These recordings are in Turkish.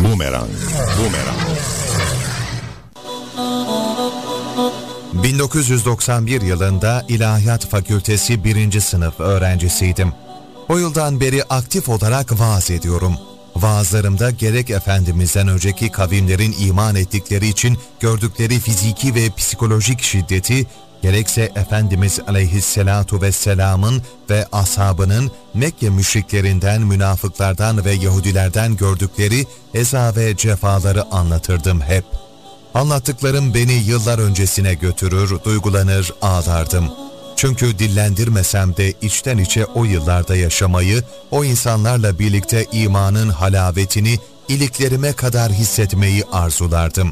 Bumerang. 1991 yılında İlahiyat Fakültesi 1. sınıf öğrencisiydim. O yıldan beri aktif olarak vaaz ediyorum. Vaazlarımda gerek Efendimiz'den önceki kavimlerin iman ettikleri için gördükleri fiziki ve psikolojik şiddeti, gerekse Efendimiz Aleyhisselatu Vesselam'ın ve ashabının Mekke müşriklerinden, münafıklardan ve Yahudilerden gördükleri eza ve cefaları anlatırdım hep. Anlattıklarım beni yıllar öncesine götürür, duygulanır, ağlardım. Çünkü dillendirmesem de içten içe o yıllarda yaşamayı, o insanlarla birlikte imanın halavetini iliklerime kadar hissetmeyi arzulardım.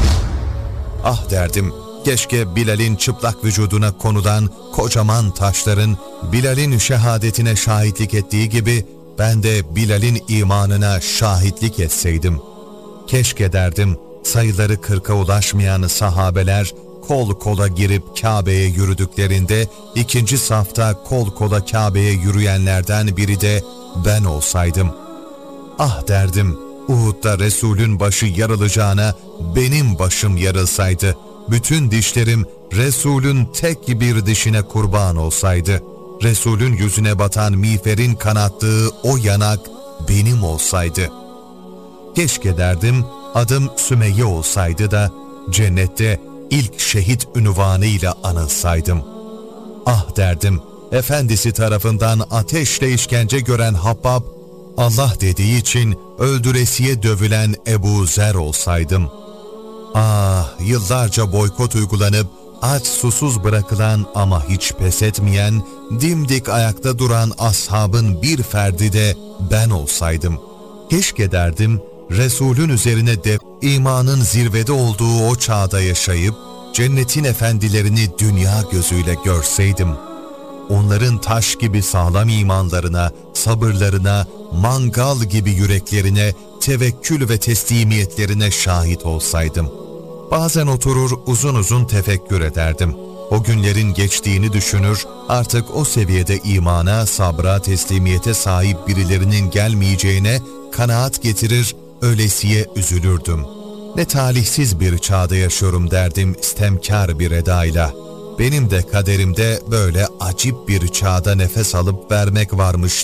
Ah derdim, keşke Bilal'in çıplak vücuduna konulan kocaman taşların Bilal'in şehadetine şahitlik ettiği gibi ben de Bilal'in imanına şahitlik etseydim. Keşke derdim, sayıları 40'a ulaşmayan sahabeler kol kola girip Kabe'ye yürüdüklerinde ikinci safta kol kola Kabe'ye yürüyenlerden biri de ben olsaydım. Ah derdim, Uhud'da Resul'ün başı yarılacağına benim başım yarılsaydı, bütün dişlerim Resul'ün tek bir dişine kurban olsaydı, Resul'ün yüzüne batan miğferin kanattığı o yanak benim olsaydı. Keşke derdim, adım Sümeyye olsaydı da cennette ilk şehit ünvanıyla anılsaydım. Ah derdim, efendisi tarafından ateşle işkence gören Habbab, Allah dediği için öldüresiye dövülen Ebu Zer olsaydım. Ah, yıllarca boykot uygulanıp aç susuz bırakılan ama hiç pes etmeyen, dimdik ayakta duran ashabın bir ferdi de ben olsaydım. Keşke derdim, Resulün üzerine de imanın zirvede olduğu o çağda yaşayıp, cennetin efendilerini dünya gözüyle görseydim. Onların taş gibi sağlam imanlarına, sabırlarına, mangal gibi yüreklerine, tevekkül ve teslimiyetlerine şahit olsaydım. Bazen oturur uzun uzun tefekkür ederdim. O günlerin geçtiğini düşünür, artık o seviyede imana, sabra, teslimiyete sahip birilerinin gelmeyeceğine kanaat getirir, öylesiye üzülürdüm. Ne talihsiz bir çağda yaşıyorum derdim istemkar bir edayla. Benim de kaderimde böyle acip bir çağda nefes alıp vermek varmış